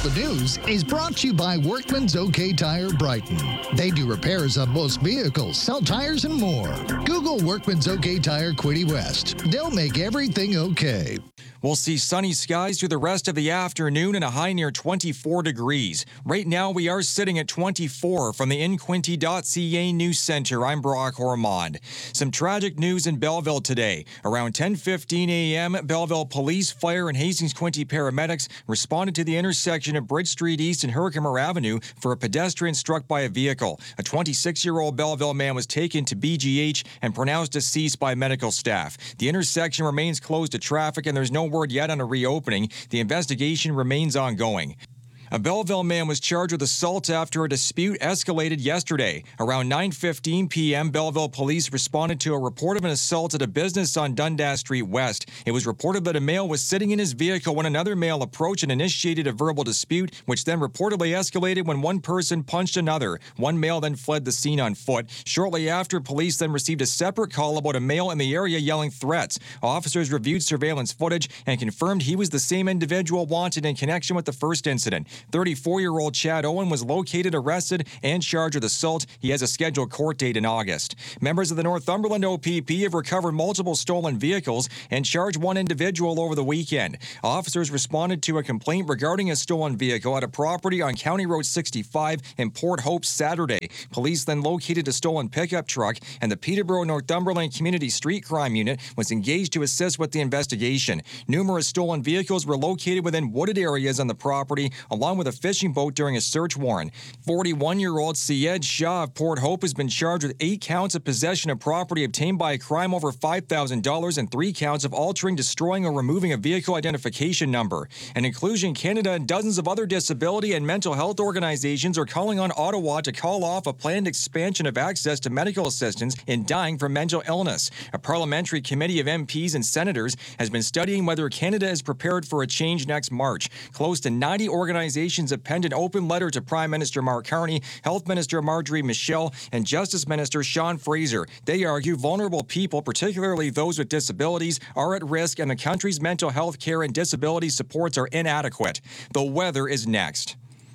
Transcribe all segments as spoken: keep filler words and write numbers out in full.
the News is brought to you by Workman's OK Tire Brighton. They do repairs on most vehicles, sell tires, and more. Google Workman's OK Tire Quinte West. They'll make everything okay. We'll see sunny skies through the rest of the afternoon and a high near twenty-four degrees. Right now, we are sitting at twenty-four from the in quinte dot c a News Center. I'm Brock Ormond. Some tragic news in Belleville today. Around ten fifteen a.m., Belleville Police, Fire, and Hastings Quinte paramedics responded to the intersection of Bridge Street East and Herkimer Avenue for a pedestrian struck by a vehicle. A twenty-six-year-old Belleville man was taken to B G H and pronounced deceased by medical staff. The intersection remains closed to traffic, and there's no word yet on a reopening. The investigation remains ongoing. A Belleville man was charged with assault after a dispute escalated yesterday. Around nine fifteen p.m., Belleville police responded to a report of an assault at a business on Dundas Street West. It was reported that a male was sitting in his vehicle when another male approached and initiated a verbal dispute, which then reportedly escalated when one person punched another. One male then fled the scene on foot. Shortly after, police then received a separate call about a male in the area yelling threats. Officers reviewed surveillance footage and confirmed he was the same individual wanted in connection with the first incident. thirty-four-year-old Chad Owen was located, arrested, and charged with assault. He has a scheduled court date in August. Members of the Northumberland O P P have recovered multiple stolen vehicles and charged one individual over the weekend. Officers responded to a complaint regarding a stolen vehicle at a property on County Road sixty-five in Port Hope Saturday. Police then located a stolen pickup truck, and the Peterborough Northumberland Community Street Crime Unit was engaged to assist with the investigation. Numerous stolen vehicles were located within wooded areas on the property, along with a fishing boat during a search warrant. forty-one-year-old Syed Shah of Port Hope has been charged with eight counts of possession of property obtained by a crime over five thousand dollars and three counts of altering, destroying, or removing a vehicle identification number. And Inclusion Canada and dozens of other disability and mental health organizations are calling on Ottawa to call off a planned expansion of access to medical assistance in dying from mental illness. A parliamentary committee of M Ps and senators has been studying whether Canada is prepared for a change next March. Close to ninety organizations have penned an open letter to Prime Minister Mark Carney, Health Minister Marjorie Michelle, and Justice Minister Sean Fraser. They argue vulnerable people, particularly those with disabilities, are at risk and the country's mental health care and disability supports are inadequate. The weather is next.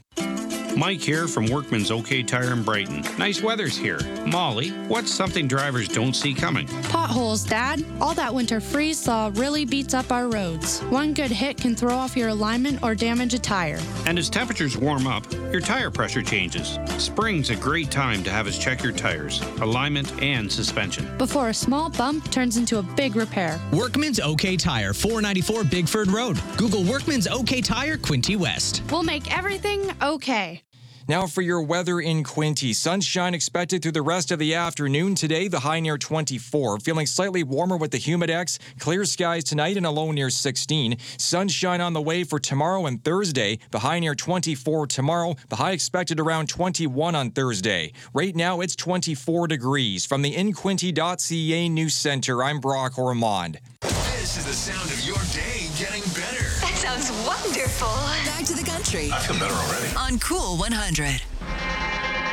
Mike here from Workman's OK Tire in Brighton. Nice weather's here. Molly, what's something drivers don't see coming? Potholes, Dad. All that winter freeze thaw really beats up our roads. One good hit can throw off your alignment or damage a tire. And as temperatures warm up, your tire pressure changes. Spring's a great time to have us check your tires, alignment, and suspension. Before a small bump turns into a big repair. Workman's OK Tire, four ninety-four Bigford Road. Google Workman's OK Tire Quinte West. We'll make everything okay. Now for your weather in Quinte. Sunshine expected through the rest of the afternoon today, the high near twenty-four. Feeling slightly warmer with the humidex. Clear skies tonight and a low near sixteen. Sunshine on the way for tomorrow and Thursday. The high near twenty-four tomorrow. The high expected around twenty-one on Thursday. Right now it's twenty-four degrees. From the in quinte dot c a News Center, I'm Brock Ormond. This is the sound of your day getting better. That sounds wonderful. Back to the country. I feel better already. On Cool one hundred.